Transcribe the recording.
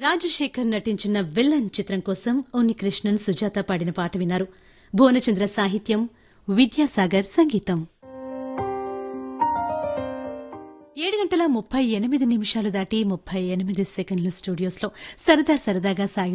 రాజశేఖర్ నటించిన విలన్ చిత్రం కోసం ఉన్నికృష్ణన్ సుజాత పాడిన పాట విన్నారు. భువనచంద్ర సాహిత్యం, విద్యాసాగర్ సంగీతం. 7:38 దాటి 38 సెకండ్లు స్టూడియోస్లో సరదాగా సాగి